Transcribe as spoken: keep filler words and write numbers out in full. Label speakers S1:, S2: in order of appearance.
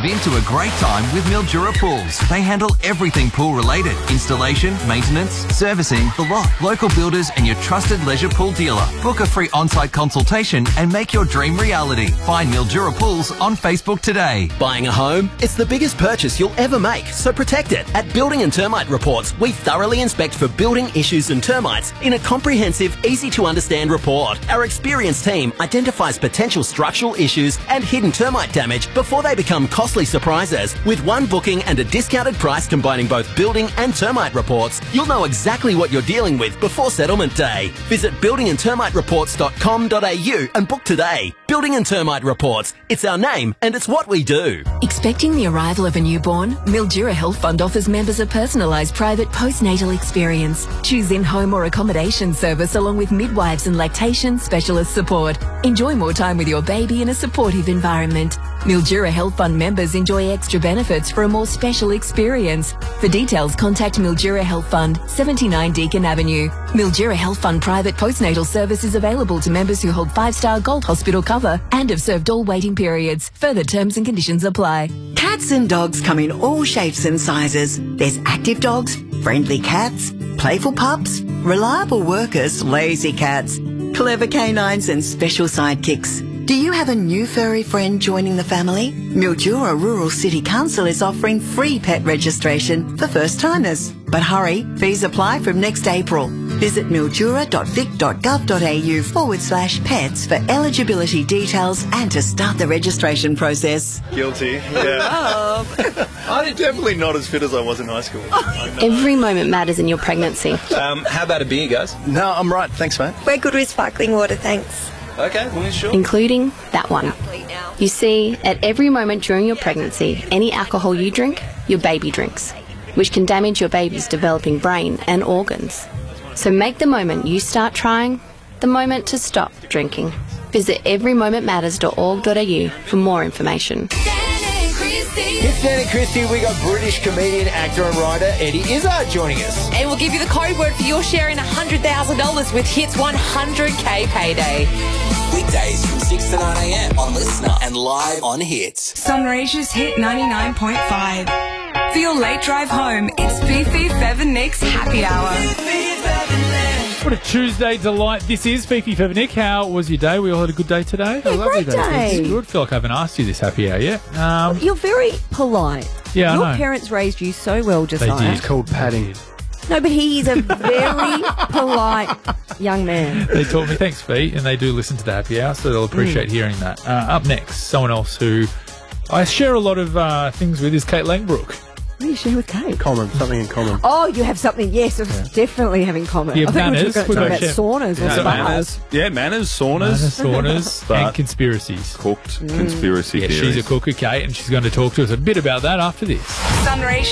S1: Dive into a great time with Mildura Pools. They handle everything pool related. Installation, maintenance, servicing, the lot. Local builders and your trusted leisure pool dealer. Book a free on-site consultation and make your dream reality. Find Mildura Pools on Facebook today.
S2: Buying a home? It's the biggest purchase you'll ever make, so protect it. At Building and Termite Reports, we thoroughly inspect for building issues and termites in a comprehensive, easy-to-understand report. Our experienced team identifies potential structural issues and hidden termite damage before they become costly surprises. With one booking and a discounted price combining both building and termite reports, you'll know exactly what you're dealing with before settlement day. Visit building and termite reports dot com dot a u and book today. Building and Termite Reports. It's our name and it's what we do.
S3: Expecting the arrival of a newborn? Mildura Health Fund offers members a personalised private postnatal experience. Choose in-home or accommodation service along with midwives and lactation specialist support. Enjoy more time with your baby in a supportive environment. Mildura Health Fund members enjoy extra benefits for a more special experience. For details, contact Mildura Health Fund, seventy-nine Deakin Avenue. Mildura Health Fund private postnatal service is available to members who hold five-star Gold Hospital cover and have served all waiting periods. Further terms and conditions apply.
S4: Cats and dogs come in all shapes and sizes. There's active dogs, friendly cats, playful pups, reliable workers, lazy cats, clever canines and special sidekicks. Do you have a new furry friend joining the family? Mildura Rural City Council is offering free pet registration for first-timers. But hurry, fees apply from next April. Visit mildura dot vic dot gov dot a u forward slash pets for eligibility details and to start the registration process.
S5: Guilty, yeah. I'm definitely not as fit as I was in high school.
S6: Every moment matters in your pregnancy.
S5: Um, how about a beer, guys? No, I'm right. Thanks, mate.
S7: We're good with sparkling water, thanks.
S5: Okay, well, sure.
S6: Including that one. You see, at every moment during your pregnancy, any alcohol you drink, your baby drinks, which can damage your baby's developing brain and organs. So make the moment you start trying the moment to stop drinking. Visit every moment matters dot org dot a u for more information.
S8: It's Dan and Christy. We got British comedian, actor and writer Eddie Izzard joining us.
S9: And we'll give you the code word for your share in one hundred thousand dollars with Hits one hundred K Payday.
S10: Weekdays from six to nine a m on Listener and live on Hits.
S11: Sunraysia's Hit ninety-nine point five. For your late drive home, it's Fifi, Fev and Nick's Happy Hour.
S12: What a Tuesday delight this is. Fifi, Fev and Nick, how was your day? We all had a good day today?
S13: Yeah,
S12: a lovely
S13: great day.
S12: It's good. I feel like I haven't asked you this happy hour yet. Um,
S13: You're very polite.
S12: Yeah, I
S13: Your
S12: know.
S13: parents raised you so well, Josiah.
S12: They did.
S8: It's called padding.
S13: No, but he is a very polite young man.
S12: They taught me, thanks, Fee, and they do listen to the happy hour, so they'll appreciate
S13: Mm.
S12: hearing that. Uh, up next, someone else who I share a lot of uh, things with is Kate Langbrook.
S13: What do you share with Kate?
S8: Common, something in common.
S13: Oh, you have something, yes, it's definitely having common.
S12: Yeah,
S13: I think
S12: manners.
S13: we were going to talk about
S12: Yeah.
S13: saunas or
S5: Yeah,
S13: spas.
S5: manners. Yeah, manners, saunas.
S12: Manners, saunas,
S5: But
S12: and conspiracies.
S5: Cooked conspiracy
S12: Yeah,
S5: theories.
S12: she's a cooker, Kate, and she's going to talk to us a bit about that after this.
S11: Sunraysia.